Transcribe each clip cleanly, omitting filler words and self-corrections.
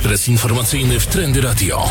Ekspres informacyjny w Trendy Radio.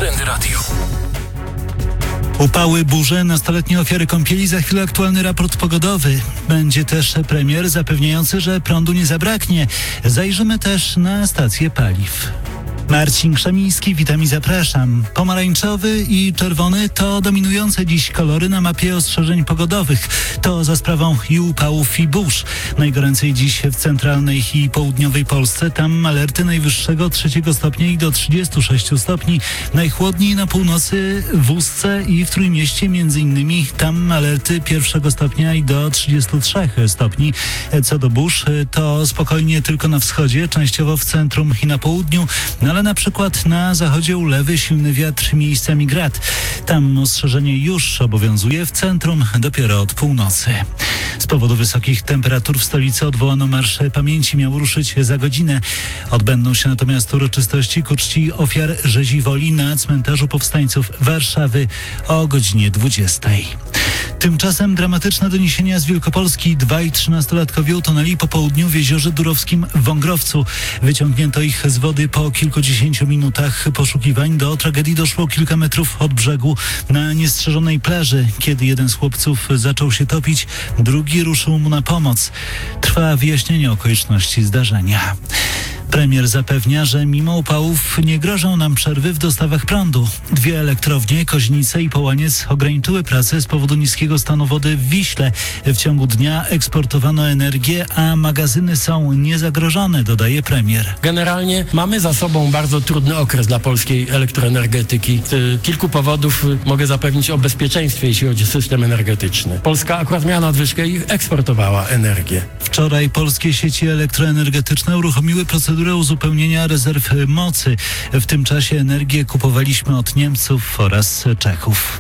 Upały, burze, nastoletnie ofiary kąpieli, za chwilę aktualny raport pogodowy. Będzie też premier zapewniający, że prądu nie zabraknie. Zajrzymy też na stację paliw. Marcin Krzemiński, witam i zapraszam. Pomarańczowy i czerwony to dominujące dziś kolory na mapie ostrzeżeń pogodowych. To za sprawą i upałów, i burz. Najgoręcej dziś w centralnej i południowej Polsce. Tam alerty najwyższego 3 stopnia i do 36 stopni. Najchłodniej na północy, w Ustce i w Trójmieście między innymi. Tam alerty 1 stopnia i do 33 stopni. Co do burz, to spokojnie tylko na wschodzie, częściowo w centrum i na południu. Ale na przykład na zachodzie ulewy, silny wiatr, miejscami grad. Tam ostrzeżenie już obowiązuje, w centrum dopiero od północy. Z powodu wysokich temperatur w stolicy odwołano Marsz Pamięci. Miał ruszyć za godzinę. Odbędą się natomiast uroczystości ku czci ofiar rzezi woli na cmentarzu powstańców Warszawy o godzinie 20. Tymczasem dramatyczne doniesienia z Wielkopolski. 2 i 13-latkowie utonęli po południu w jeziorze Durowskim w Wągrowcu. Wyciągnięto ich z wody po kilkudziesięciu minutach poszukiwań. Do tragedii doszło kilka metrów od brzegu na niestrzeżonej plaży. Kiedy jeden z chłopców zaczął się topić, drugi ruszył mu na pomoc. Trwa wyjaśnienie okoliczności zdarzenia. Premier zapewnia, że mimo upałów nie grożą nam przerwy w dostawach prądu. 2 elektrownie, Koźnice i Połaniec, ograniczyły pracę z powodu niskiego stanu wody w Wiśle. W ciągu dnia eksportowano energię, a magazyny są niezagrożone, dodaje premier. Generalnie mamy za sobą bardzo trudny okres dla polskiej elektroenergetyki. Z kilku powodów mogę zapewnić o bezpieczeństwie, jeśli chodzi o system energetyczny. Polska akurat miała nadwyżkę i eksportowała energię. Wczoraj polskie sieci elektroenergetyczne uruchomiły procedurę uzupełnienia rezerw mocy. W tym czasie energię kupowaliśmy od Niemców oraz Czechów.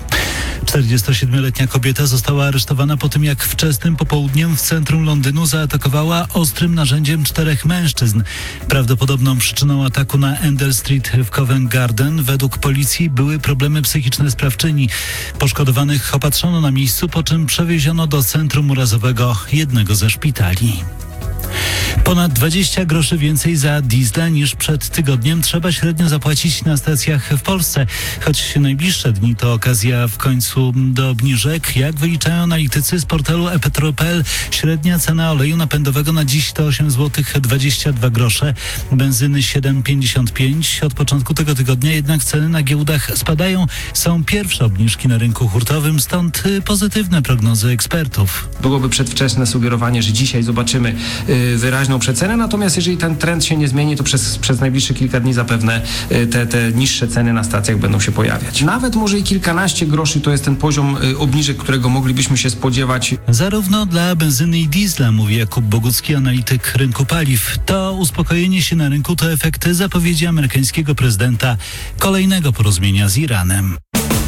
47-letnia kobieta została aresztowana po tym, jak wczesnym popołudniem w centrum Londynu zaatakowała ostrym narzędziem 4 mężczyzn. Prawdopodobną przyczyną ataku na Endell Street w Covent Garden według policji były problemy psychiczne sprawczyni. Poszkodowanych opatrzono na miejscu, po czym przewieziono do centrum urazowego jednego ze szpitali. Ponad 20 groszy więcej za diesla niż przed tygodniem trzeba średnio zapłacić na stacjach w Polsce. Choć najbliższe dni to okazja w końcu do obniżek. Jak wyliczają analitycy z portalu ePetrol.pl, średnia cena oleju napędowego na dziś to 8 zł 22 grosze, benzyny 7,55. Od początku tego tygodnia jednak ceny na giełdach spadają. Są pierwsze obniżki na rynku hurtowym, stąd pozytywne prognozy ekspertów. Byłoby przedwczesne sugerowanie, że dzisiaj zobaczymy wyraźną przecenę, natomiast jeżeli ten trend się nie zmieni, to przez najbliższe kilka dni zapewne te niższe ceny na stacjach będą się pojawiać. Nawet może i kilkanaście groszy to jest ten poziom obniżek, którego moglibyśmy się spodziewać. Zarówno dla benzyny i diesla, mówi Jakub Bogucki, analityk rynku paliw. To uspokojenie się na rynku to efekty zapowiedzi amerykańskiego prezydenta kolejnego porozumienia z Iranem.